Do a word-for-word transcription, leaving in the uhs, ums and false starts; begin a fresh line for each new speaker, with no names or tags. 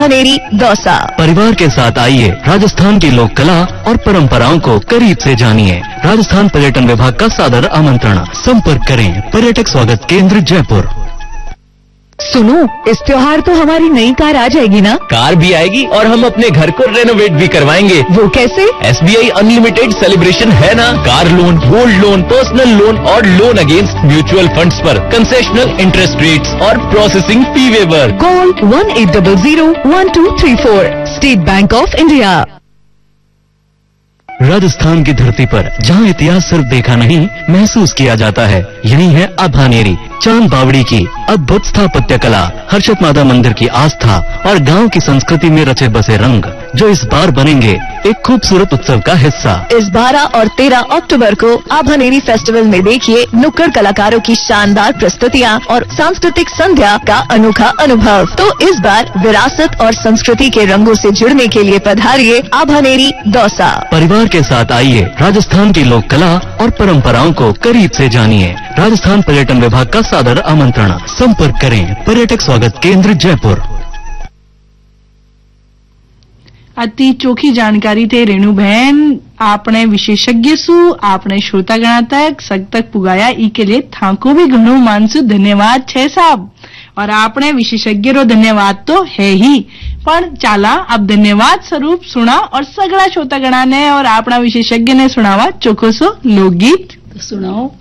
अनेरी दौसा।
परिवार के साथ आइए राजस्थान की लोक कला और परंपराओं को करीब से जानिए। राजस्थान पर्यटन विभाग का सादर आमंत्रण। संपर्क करें पर्यटक स्वागत केंद्र जयपुर।
सुनो, इस त्योहार तो हमारी नई कार आ जाएगी ना?
कार भी आएगी और हम अपने घर को रेनोवेट भी करवाएंगे।
वो कैसे?
S B I unlimited celebration है ना। Car loan, gold loan, personal loan और लोन अगेंस्ट म्यूचुअल फंड्स पर कंसेशनल इंटरेस्ट रेट्स और processing fee waiver.
Call one eight double zero one two three four. State bank of India.
Rajasthan की धरती पर जहां इतिहास सिर्फ देखा नहीं महसूस किया जाता है, यही है अभानेरी। चांद बावड़ी की अद्भुत स्थापत्य कला, हर्षद माता मंदिर की आस्था और गांव की संस्कृति में रचे बसे रंग, जो इस बार बनेंगे एक खूबसूरत उत्सव का हिस्सा।
इस बारह और तेरह अक्टूबर को आभानेरी फेस्टिवल में देखिए नुक्कड़ कलाकारों की शानदार प्रस्तुतियाँ और सांस्कृतिक संध्या का अनोखा अनुभव। तो इस बार विरासत और संस्कृति के रंगों से जुड़ने के लिए पधारिए आभानेरी दौसा।
परिवार के साथ आइए राजस्थान की लोक कला और परंपराओं को करीब से जानिए। राजस्थान पर्यटन विभाग का सादर आमंत्रण। संपर्क करें पर्यटक स्वागत केंद्र जयपुर।
अति ચોખી જાણકારી તે રેણુબેન આપણે વિશેષज्ञ શું આપણે શ્રોતાગણા તક સગ તક પુગાયા ઈ के लिए થાંકો भी घणो मानसु धन्यवाद छे साहब। और આપણે विशेषज्ञ रो धन्यवाद तो है ही, पण चाला अब धन्यवाद स्वरूप सुना और सगड़ा श्रोतागणा ने और अपना विशेषज्ञ ने सुनावा चोखो सो लोकगीत। तो सुनाओ।